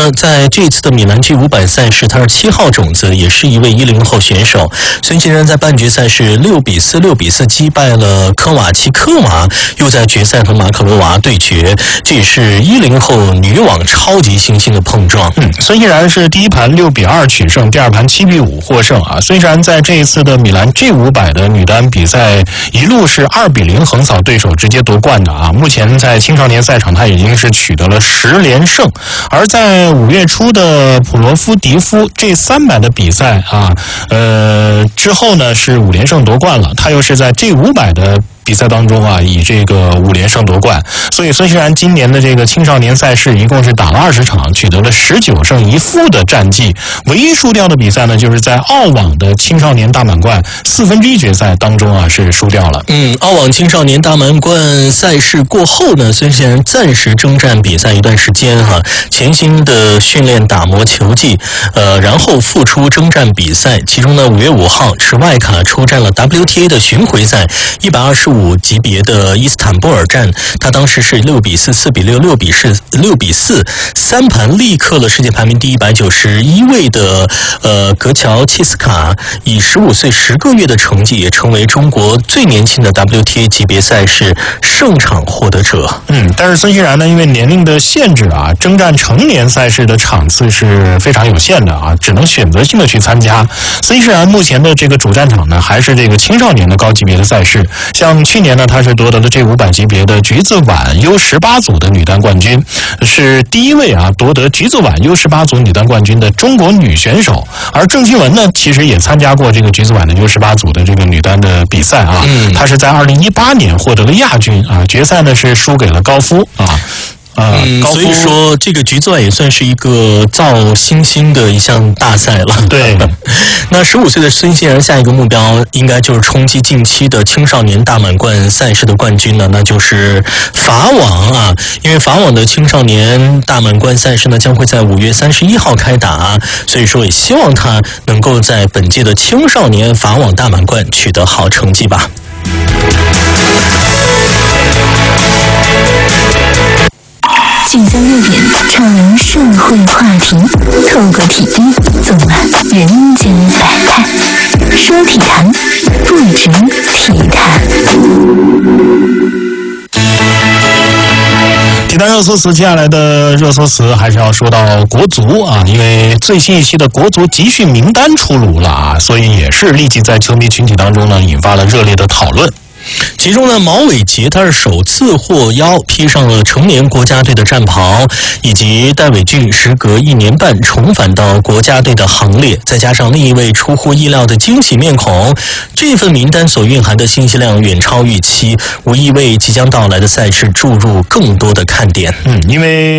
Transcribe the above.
呢，在这次的米兰 G500 赛事，他是7号种子，也是一位10后选手。孙兴慜在半决赛是6比4、6比4击败了科瓦奇科娃，又在决赛和马可罗娃对决，这也是10后女网超级新星的碰撞。 孙兴慜是第一盘6比2取胜，第二盘7比5获胜啊。孙兴慜在这一次的米兰 G500 的女单比赛一路是2比0横扫对手，直接夺冠的啊。目前在青少年赛场，他已经是取得了10连胜。而在5月初的普罗夫迪夫这300的比赛啊，之后呢是5连胜夺冠了。他又是在G500的比赛当中啊，以这个5连胜夺冠，所以孙兴慜今年的这个青少年赛事一共是打了20场，取得了19胜1负的战绩。唯一输掉的比赛呢，就是在澳网的青少年大满贯1/4决赛当中啊，是输掉了。 澳网青少年大满贯赛事过后呢，孙兴慜暂时征战比赛一段时间哈，潜心的训练打磨球技，然后复出征战比赛。其中呢，5月5号持外卡出战了 WTA 的巡回赛125级别的伊斯坦布尔站，他当时是6比4、4比6、6比4，三盘力克了世界排名第191位的格乔契斯卡，以15岁10个月的成绩，也成为中国最年轻的 WTA 级别赛事胜场获得者。 但是孙兴慜呢，因为年龄的限制啊，征战成年赛事的场次是非常有限的啊，只能选择性的去参加。孙兴慜目前的这个主战场呢，还是这个青少年的高级别的赛事，像去年呢，他是夺得了G500级别的橘子碗 U18组的女单冠军，是第一位啊夺得橘子碗 U18组女单冠军的中国女选手。而郑钦文呢，其实也参加过这个橘子碗的 U18组的这个女单的比赛啊，她是在2018年获得了亚军啊，决赛呢是输给了高夫啊。 所以说这个橘子碗也算是一个造新星的一项大赛了。 对， 那15岁的孙兴慜下一个目标应该就是冲击近期的青少年大满贯赛事的冠军了，那就是法网啊。因为法网的青少年大满贯赛事呢将会在5月31号开打，所以说也希望他能够在本届的青少年法网大满贯取得好成绩吧。 聚焦热点，畅聊社会话题，透过体育纵览人间百态，说体坛，不止体坛。 体坛热搜词，接下来的热搜词还是要说到国足啊，因为最新一期的国足集训名单出炉了啊，所以也是立即在球迷群体当中呢引发了热烈的讨论。 其中呢，毛伟杰他是首次获邀披上了成年国家队的战袍，以及戴伟俊时隔1年半重返到国家队的行列，再加上另一位出乎意料的惊喜面孔，这份名单所蕴含的信息量远超预期，无疑为即将到来的赛事注入更多的看点。 因为